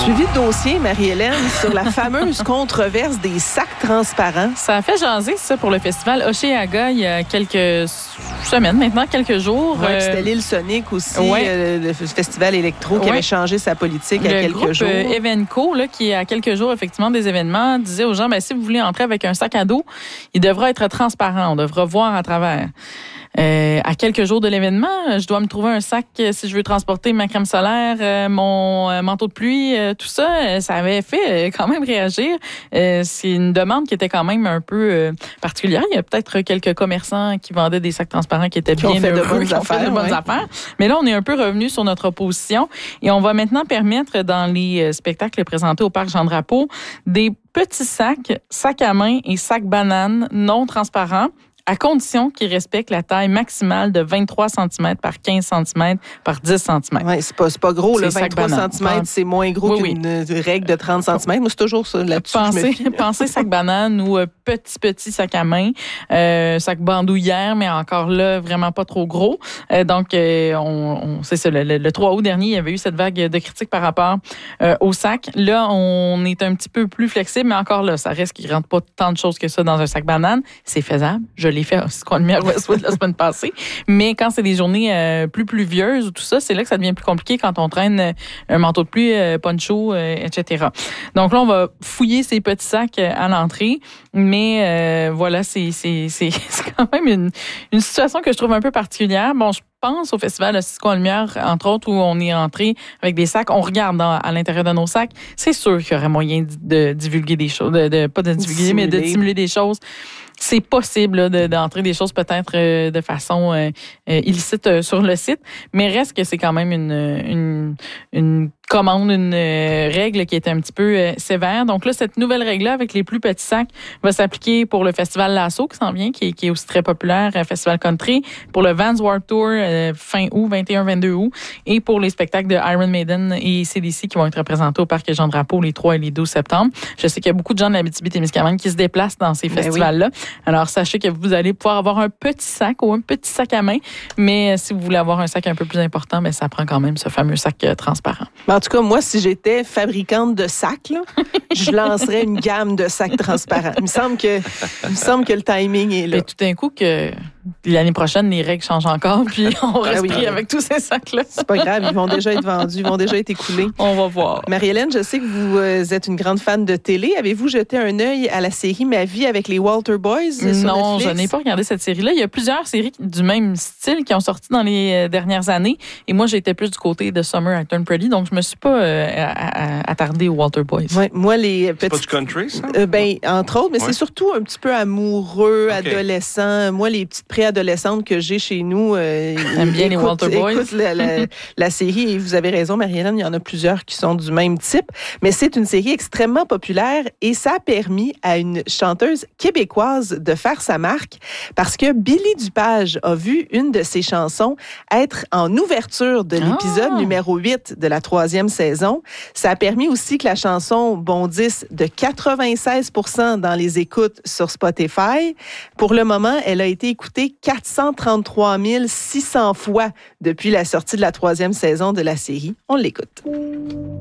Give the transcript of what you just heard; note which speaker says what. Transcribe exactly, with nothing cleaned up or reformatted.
Speaker 1: Suivi de dossier, Marie-Hélène, sur la fameuse controverse des sacs transparents.
Speaker 2: Ça a fait jaser, ça, pour le festival Oshéaga il y a quelques semaines, maintenant, quelques jours.
Speaker 1: Oui, euh, c'était l'île Sonic aussi,
Speaker 2: ouais.
Speaker 1: euh, le festival électro qui ouais. avait changé sa politique
Speaker 2: le
Speaker 1: il y a quelques
Speaker 2: groupe,
Speaker 1: jours.
Speaker 2: Le groupe Evenco, là, qui à quelques jours, effectivement, des événements, disait aux gens, ben, si vous voulez entrer avec un sac à dos, il devra être transparent, on devra voir à travers. Euh, à quelques jours de l'événement, je dois me trouver un sac si je veux transporter ma crème solaire, euh, mon euh, manteau de pluie, euh, tout ça. Euh, ça avait fait euh, quand même réagir. Euh, c'est une demande qui était quand même un peu euh, particulière. Il y a peut-être quelques commerçants qui vendaient des sacs transparents qui étaient
Speaker 1: qui
Speaker 2: bien
Speaker 1: ont fait
Speaker 2: heureux,
Speaker 1: de bonnes
Speaker 2: qui ont
Speaker 1: affaires,
Speaker 2: fait de bonnes
Speaker 1: ouais.
Speaker 2: affaires. Mais là, on est un peu revenu sur notre position et on va maintenant permettre dans les spectacles présentés au Parc Jean-Drapeau des petits sacs, sacs à main et sacs bananes non transparents, à condition qu'ils respectent la taille maximale de vingt-trois centimètres par quinze centimètres par dix centimètres.
Speaker 1: Oui, c'est pas, c'est pas gros. Là, vingt-trois centimètres, c'est moins gros
Speaker 2: oui,
Speaker 1: qu'une
Speaker 2: oui.
Speaker 1: règle de trente centimètres. Moi, c'est toujours ça là-dessus.
Speaker 2: Pensez, pensez sac banane ou euh, petit, petit sac à main, euh, sac bandoulière, mais encore là, vraiment pas trop gros. Euh, donc, euh, on, on, c'est ça, le, le, le trois août dernier, il y avait eu cette vague de critiques par rapport euh, au sac. Là, on est un petit peu plus flexible, mais encore là, ça reste qu'il ne rentre pas tant de choses que ça dans un sac banane. C'est faisable. Je l'ai fait à Squamière Westwood la semaine passée. Mais quand c'est des journées euh, plus pluvieuses ou tout ça, c'est là que ça devient plus compliqué quand on traîne euh, un manteau de pluie, euh, poncho, euh, et cetera. Donc là, on va fouiller ces petits sacs euh, à l'entrée. Mais euh, voilà, c'est, c'est, c'est, c'est quand même une, une situation que je trouve un peu particulière. Bon, je pense au festival de Squamière, entre autres, où on est entré avec des sacs. On regarde dans, à l'intérieur de nos sacs. C'est sûr qu'il y aurait moyen de divulguer des choses, de, de pas de divulguer, simuler. mais de simuler des choses. C'est possible là, de, d'entrer des choses peut-être euh, de façon euh, euh, illicite euh, sur le site, mais reste que c'est quand même une, une, une commande, une euh, règle qui est un petit peu euh, sévère. Donc là, cette nouvelle règle-là avec les plus petits sacs va s'appliquer pour le festival Lasso qui s'en vient, qui, qui est aussi très populaire, euh, Festival Country, pour le Vans Warped Tour euh, fin août, vingt et un vingt-deux août, et pour les spectacles de Iron Maiden et C D C qui vont être représentés au Parc Jean-Drapeau les trois et les douze septembre. Je sais qu'il y a beaucoup de gens de l'Abitibi-Témiscamingue qui se déplacent dans ces ben festivals-là. Oui. Alors, sachez que vous allez pouvoir avoir un petit sac ou un petit sac à main, mais si vous voulez avoir un sac un peu plus important, bien, ça prend quand même ce fameux sac euh, transparent.
Speaker 1: En tout cas, moi, si j'étais fabricante de sacs, là, je lancerais une gamme de sacs transparents. Il me semble que, il me semble que le timing est là.
Speaker 2: Et tout d'un coup, que l'année prochaine, les règles changent encore, puis on reste
Speaker 1: ah oui,
Speaker 2: pris
Speaker 1: oui.
Speaker 2: avec tous ces sacs-là.
Speaker 1: C'est pas grave, ils vont déjà être vendus, ils vont déjà être écoulés.
Speaker 2: On va voir.
Speaker 1: Marie-Hélène, je sais que vous euh, êtes une grande fan de télé. Avez-vous jeté un œil à la série Ma vie avec les Walter Boys sur
Speaker 2: Non,
Speaker 1: Netflix?
Speaker 2: Je n'ai pas regardé cette série-là. Il y a plusieurs séries du même style qui ont sorti dans les dernières années. Et moi, j'étais plus du côté de Summer I Turned Pretty, donc je me suis pas euh, attardée aux Walter Boys.
Speaker 1: Ouais, moi, les
Speaker 3: petits...
Speaker 1: petits...
Speaker 3: C'est pas du country, ça?
Speaker 1: Euh, ben, entre autres, mais ouais. c'est surtout un petit peu amoureux, okay. adolescent. Moi, les petites préadolescentes que j'ai chez nous... Euh,
Speaker 2: J'aime bien
Speaker 1: écoute,
Speaker 2: les Walter Boys.
Speaker 1: Écoute la, la, la série, et vous avez raison, Marie-Hélène, il y en a plusieurs qui sont du même type. Mais c'est une série extrêmement populaire et ça a permis à une chanteuse québécoise de faire sa marque parce que Billy Dupage a vu une de ses chansons être en ouverture de l'épisode oh. numéro huit de la troisième saison. Ça a permis aussi que la chanson bondisse de quatre-vingt-seize pour cent dans les écoutes sur Spotify. Pour le moment, elle a été écoutée quatre cent trente-trois mille six cents fois depuis la sortie de la troisième saison de la série. On l'écoute.